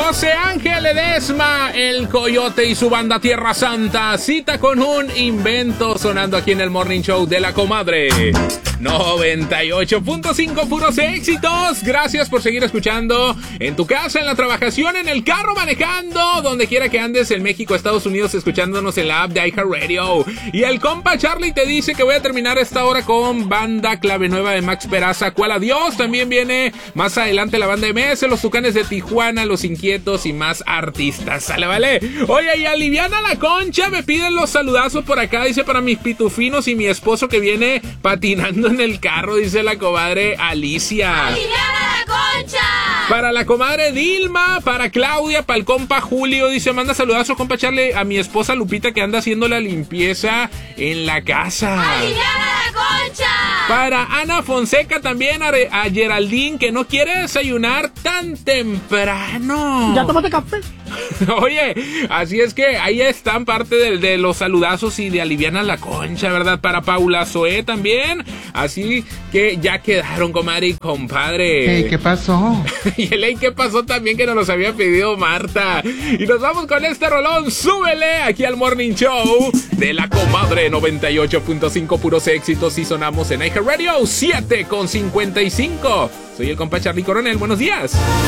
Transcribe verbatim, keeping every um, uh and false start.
José Ángel Ledesma, el Coyote y su banda Tierra Santa. Cita con un invento sonando aquí en el Morning Show de la Comadre noventa y ocho punto cinco, puros éxitos. Gracias por seguir escuchando en tu casa, en la trabajación, en el carro, manejando, donde quiera que andes en México, Estados Unidos, escuchándonos en la app de iHeartRadio. Y el compa Charlie te dice que voy a terminar esta hora con banda Clave Nueva de Max Peraza. ¿Cuál adiós? También viene más adelante la banda M S, los Tucanes de Tijuana, los Inquietos y más artistas. Sale, vale. Oye, y aliviana la concha, me piden los saludazos por acá, dice, para mis pitufinos y mi esposo que viene patinando en el carro, dice la comadre Alicia. ¡Aliviana la concha! Para la comadre Dilma, para Claudia, para el compa Julio, dice, manda saludazos, compa Charlie, a mi esposa Lupita que anda haciendo la limpieza en la casa. ¡Aliviana la concha! Para Ana Fonseca también, a, a Geraldine, que no quiere desayunar tan temprano. ¿Ya tomaste café? Oye, así es que ahí están parte de, de los saludazos y de aliviana la concha, ¿verdad? Para Paula Zoé también. Así que ya quedaron, comadre y compadre. Hey, ¿qué pasó? Y el hey, ¿qué pasó también que nos los había pedido Marta? Y nos vamos con este rolón, súbele aquí al Morning Show de la Comadre noventa y ocho punto cinco, puros éxitos, y sonamos en iHeartRadio siete con cincuenta y cinco. Soy el compa Charlie Coronel, buenos días.